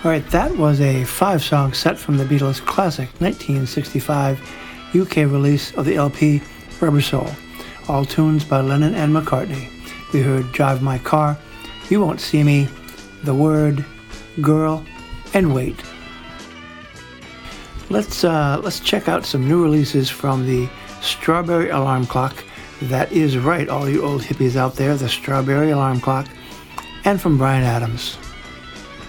Alright, that was a 5-song set from the Beatles' classic 1965 UK release of the LP Rubber Soul, all tunes by Lennon and McCartney. We heard Drive My Car, You Won't See Me, The Word, Girl, and Wait. Let's check out some new releases from the Strawberry Alarm Clock. That is right, all you old hippies out there, the Strawberry Alarm Clock, and from Bryan Adams.